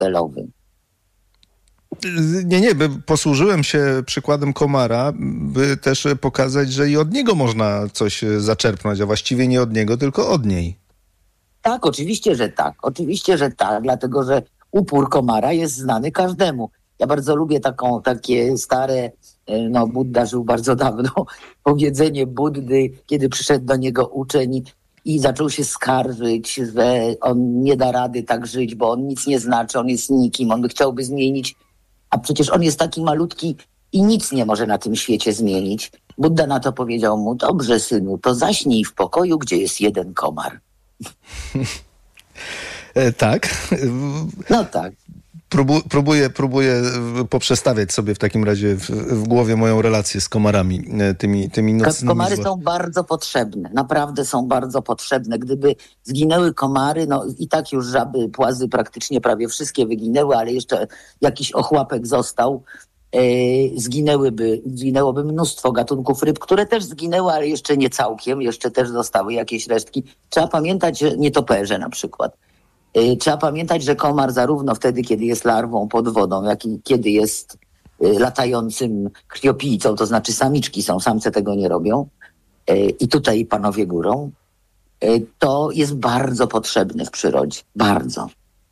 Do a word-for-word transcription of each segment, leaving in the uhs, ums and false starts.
celowy. Nie, nie, by posłużyłem się przykładem komara, by też pokazać, że i od niego można coś zaczerpnąć, a właściwie nie od niego, tylko od niej. Tak, oczywiście, że tak. Oczywiście, że tak, dlatego że upór komara jest znany każdemu. Ja bardzo lubię taką, takie stare, no Budda żył bardzo dawno, powiedzenie Buddy, kiedy przyszedł do niego uczeń i zaczął się skarżyć, że on nie da rady tak żyć, bo on nic nie znaczy, on jest nikim, on by chciałby zmienić, a przecież on jest taki malutki i nic nie może na tym świecie zmienić. Budda na to powiedział mu: dobrze, synu, to zaśnij w pokoju, gdzie jest jeden komar. e, tak. No tak. Próbu, próbuję, próbuję poprzestawiać sobie w takim razie w, w głowie moją relację z komarami, tymi, tymi nocnymi. Komary są bardzo potrzebne, naprawdę są bardzo potrzebne. Gdyby zginęły komary, no i tak już żaby, płazy praktycznie prawie wszystkie wyginęły, ale jeszcze jakiś ochłapek został, e, zginęłyby, zginęłoby mnóstwo gatunków ryb, które też zginęły, ale jeszcze nie całkiem, jeszcze też zostały jakieś resztki. Trzeba pamiętać, że nietoperze na przykład. Trzeba pamiętać, że komar zarówno wtedy, kiedy jest larwą pod wodą, jak i kiedy jest latającym krwiopijcą, to znaczy samiczki są, samce tego nie robią, i tutaj panowie górą, to jest bardzo potrzebny w przyrodzie. Bardzo.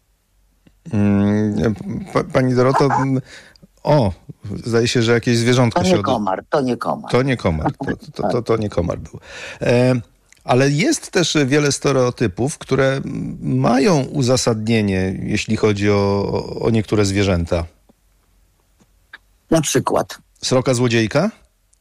Hmm, pani Doroto, o, zdaje się, że jakieś zwierzątko to się... Nie komar, to nie komar. To nie komar, to, to, to, to nie komar był. E- Ale jest też wiele stereotypów, które mają uzasadnienie, jeśli chodzi o, o niektóre zwierzęta. Na przykład? Sroka złodziejka?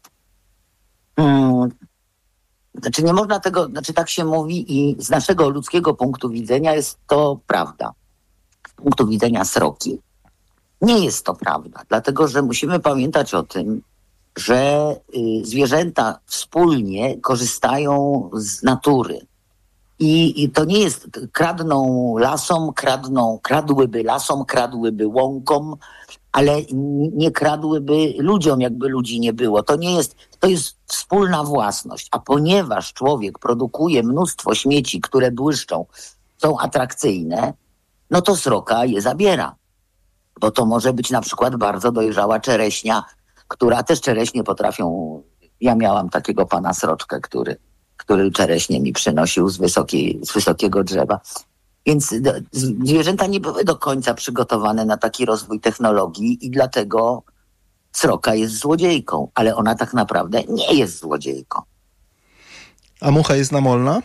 Hmm. Znaczy nie można tego, znaczy tak się mówi i z naszego ludzkiego punktu widzenia jest to prawda. Z punktu widzenia sroki nie jest to prawda, dlatego że musimy pamiętać o tym, że y, zwierzęta wspólnie korzystają z natury. I, I to nie jest, kradną lasom, kradną, kradłyby lasom, kradłyby łąkom, ale nie kradłyby ludziom, jakby ludzi nie było. To nie jest, to jest wspólna własność. A ponieważ człowiek produkuje mnóstwo śmieci, które błyszczą, są atrakcyjne, no to sroka je zabiera. Bo to może być na przykład bardzo dojrzała czereśnia, która też czereśnie potrafią... Ja miałam takiego pana sroczkę, który, który czereśnie mi przynosił z, wysokiej, z wysokiego drzewa. Więc zwierzęta nie były do końca przygotowane na taki rozwój technologii i dlatego sroka jest złodziejką, ale ona tak naprawdę nie jest złodziejką. A mucha jest namolna?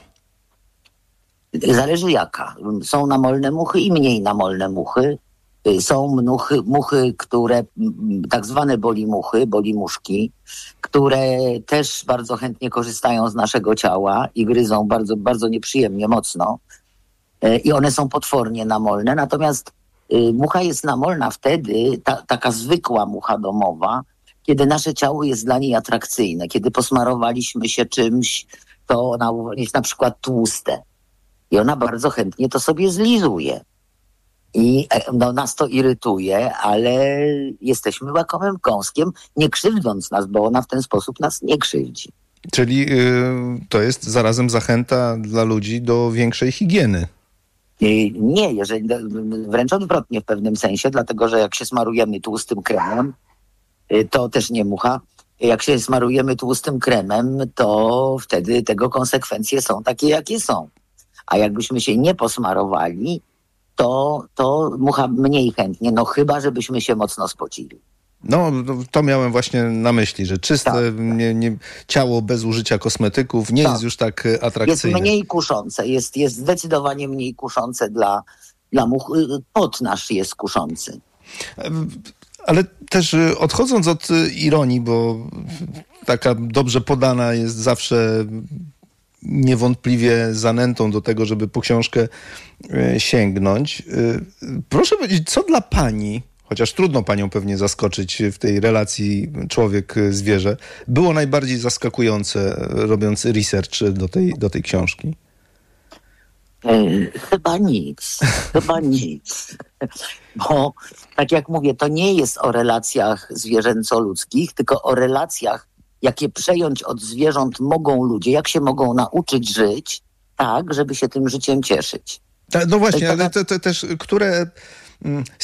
Zależy jaka. Są namolne muchy i mniej namolne muchy. Są muchy, muchy, które, tak zwane bolimuchy, bolimuszki, które też bardzo chętnie korzystają z naszego ciała i gryzą bardzo, bardzo nieprzyjemnie, mocno. I one są potwornie namolne. Natomiast mucha jest namolna wtedy, ta, taka zwykła mucha domowa, kiedy nasze ciało jest dla niej atrakcyjne. Kiedy posmarowaliśmy się czymś, to ona jest na przykład tłuste. I ona bardzo chętnie to sobie zlizuje. I no, nas to irytuje, ale jesteśmy łakomym kąskiem, nie krzywdząc nas, bo ona w ten sposób nas nie krzywdzi. Czyli yy, to jest zarazem zachęta dla ludzi do większej higieny. I nie, jeżeli, wręcz odwrotnie w pewnym sensie, dlatego że jak się smarujemy tłustym kremem, to też nie mucha. Jak się smarujemy tłustym kremem, to wtedy tego konsekwencje są takie, jakie są. A jakbyśmy się nie posmarowali, to, to mucha mniej chętnie, no chyba, żebyśmy się mocno spocili. No, to miałem właśnie na myśli, że czyste tak, nie, nie, ciało bez użycia kosmetyków nie tak. jest już tak atrakcyjne. Jest mniej kuszące, jest, jest zdecydowanie mniej kuszące dla, dla much. Pot nasz jest kuszący. Ale też odchodząc od ironii, bo taka dobrze podana jest zawsze niewątpliwie zanętą do tego, żeby po książkę sięgnąć. Proszę powiedzieć, co dla pani, chociaż trudno panią pewnie zaskoczyć w tej relacji człowiek-zwierzę, było najbardziej zaskakujące, robiąc research do tej, do tej książki? Chyba nic. Chyba nic. Bo tak jak mówię, to nie jest o relacjach zwierzęco-ludzkich, tylko o relacjach, jakie przejąć od zwierząt mogą ludzie, jak się mogą nauczyć żyć tak, żeby się tym życiem cieszyć. No właśnie, ale te, te też, które mm,